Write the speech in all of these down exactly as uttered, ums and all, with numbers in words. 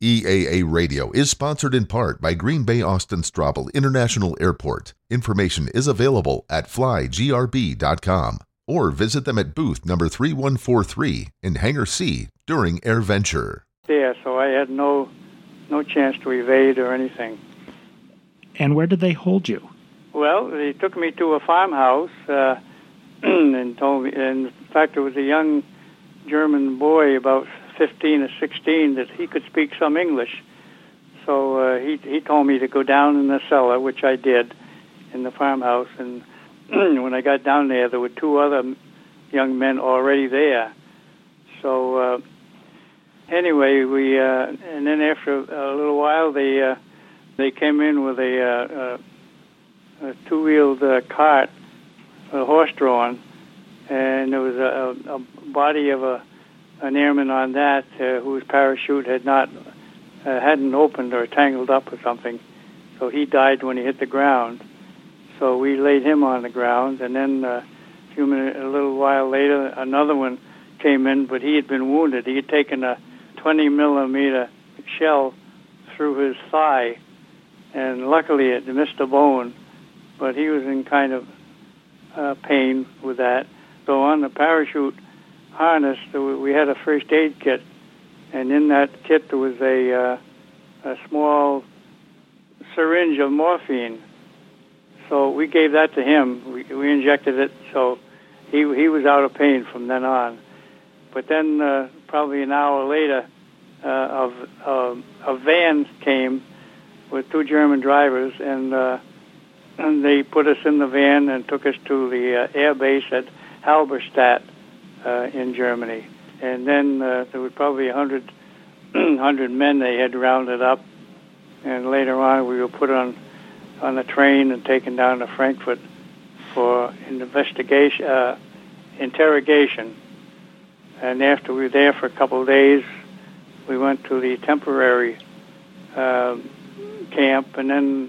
E A A Radio is sponsored in part by Green Bay Austin Straubel International Airport. Information is available at fly g r b dot com or visit them at booth number three one four three in Hangar C during AirVenture. Yeah, so I had no no chance to evade or anything. And where did they hold you? Well, they took me to a farmhouse uh, and told me, and in fact, it was a young German boy about fifteen or sixteen that he could speak some English. So uh, he he told me to go down in the cellar, which I did in the farmhouse. And when I got down there, there were two other young men already there. So uh, anyway, we uh, and then after a little while, they uh, they came in with a, uh, a, a two-wheeled uh, cart, a horse-drawn, and there was a, a, a body of a an airman on that uh, whose parachute had not uh, hadn't opened or tangled up or something, so he died when he hit the ground. So we laid him on the ground, and then uh, a few minutes, a little while later, another one came in, but he had been wounded. He had taken a twenty millimeter shell through his thigh, and luckily it missed a bone, but he was in kind of uh, pain with that. So on the parachute harness, we had a first aid kit, and in that kit there was a uh, a small syringe of morphine. So we gave that to him. We, we injected it, so he he was out of pain from then on. But then, uh, probably an hour later, uh, a, a, a van came with two German drivers, and and, uh, and they put us in the van and took us to the uh, air base at Halberstadt uh, in Germany. And then uh, there was probably a hundred hundred men they had rounded up, and later on we were put on on a train and taken down to Frankfurt for investigation, uh, interrogation. And after we were there for a couple of days, we went to the temporary uh, camp, and then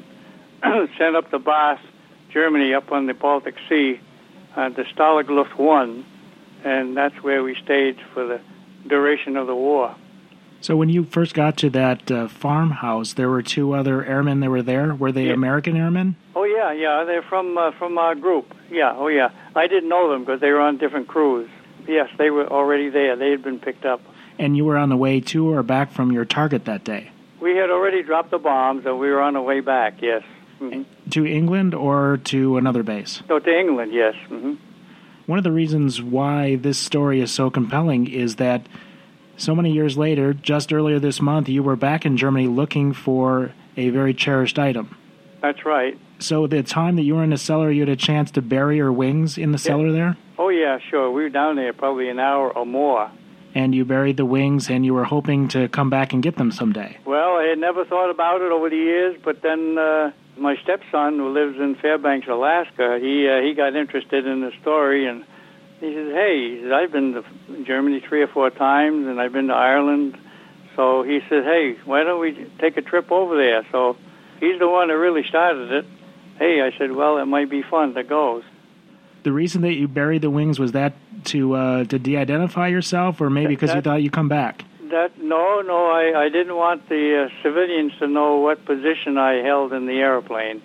sent up to Bath, Germany, up on the Baltic Sea, uh, to Stalag Luft one, and that's where we stayed for the duration of the war. So when you first got to that uh, farmhouse, there were two other airmen that were there. Were they yeah. American airmen? Oh, yeah, yeah. They're from uh, from our group. Yeah, oh, yeah. I didn't know them because they were on different crews. Yes, they were already there. They had been picked up. And you were on the way to or back from your target that day? We had already dropped the bombs, and we were on the way back, yes. Mm-hmm. To England or to another base? No, to England, yes. Mm-hmm. One of the reasons why this story is so compelling is that so many years later, just earlier this month, you were back in Germany looking for a very cherished item. That's right. So the time that you were in the cellar, you had a chance to bury your wings in the yeah. cellar there? Oh, yeah, sure. We were down there probably an hour or more. And you buried the wings, and you were hoping to come back and get them someday. Well, I had never thought about it over the years, but then uh, my stepson, who lives in Fairbanks, Alaska, he uh, he got interested in the story, and he says, hey, he says, I've been to Germany three or four times, and I've been to Ireland. So he said, hey, why don't we take a trip over there? So he's the one that really started it. Hey, I said, well, it might be fun to go. The reason that you buried the wings, was that to uh, to de-identify yourself, or maybe because you thought you'd come back? That No, no, I, I didn't want the uh, civilians to know what position I held in the airplane.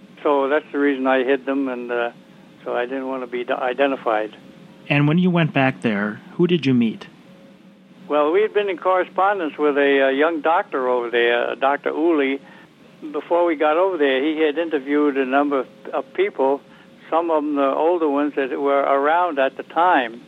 So that's the reason I hid them, and uh, so I didn't want to be identified. And when you went back there, who did you meet? Well, we had been in correspondence with a, a young doctor over there, Doctor Uli. Before we got over there, he had interviewed a number of, of people, some of them the older ones that were around at the time.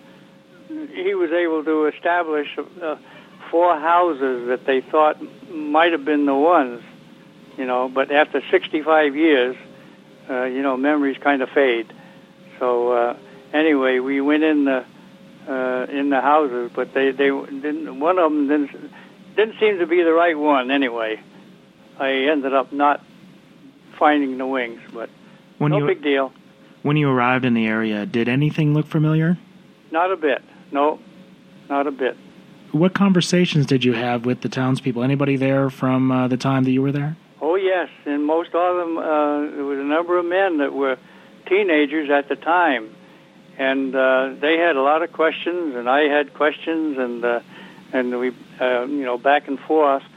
He was able to establish uh, four houses that they thought might have been the ones, you know, but after sixty-five years, uh, you know, memories kind of fade. So uh, anyway, we went in the uh, in the houses, but they, they didn't, one of them didn't, didn't seem to be the right one anyway. I ended up not finding the wings, but when no you, big deal. When you arrived in the area, did anything look familiar? Not a bit. No, not a bit. What conversations did you have with the townspeople? Anybody there from uh, the time that you were there? Oh, yes, and most of them, uh, there was a number of men that were teenagers at the time, and uh, they had a lot of questions, and I had questions, and uh, and we, uh, you know, back and forth.